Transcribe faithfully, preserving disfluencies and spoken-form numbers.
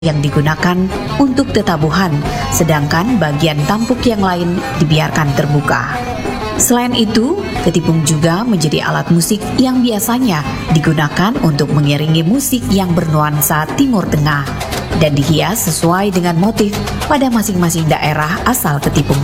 yang digunakan untuk tetabuhan, sedangkan bagian tampuk yang lain dibiarkan terbuka. Selain itu, ketipung juga menjadi alat musik yang biasanya digunakan untuk mengiringi musik yang bernuansa Timur Tengah dan dihias sesuai dengan motif pada masing-masing daerah asal ketipung